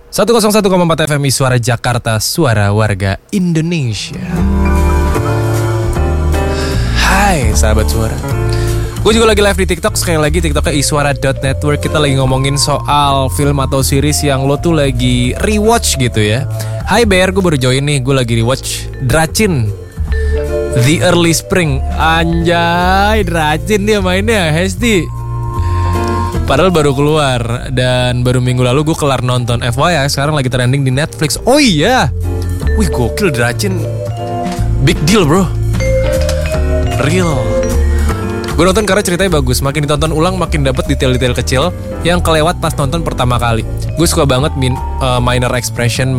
101,4 FMI Suara Jakarta, suara warga Indonesia. Hai sahabat suara, gue juga lagi live di TikTok. Sekali lagi TikToknya iswara.network. Kita lagi ngomongin soal film atau series yang lo tuh lagi rewatch gitu ya. Hai Bear, gue baru join nih. Gue lagi rewatch Dracin The Early Spring. Anjay, Dracin dia mainnya, Hesti. Padahal baru keluar dan baru minggu lalu gue kelar nonton. FYI sekarang lagi trending di Netflix. Oh iya, wih gokil Dracin. Big deal bro, real. Gue nonton karena ceritanya bagus. Makin ditonton ulang makin dapet detail-detail kecil yang kelewat pas nonton pertama kali. Gue suka banget minor expression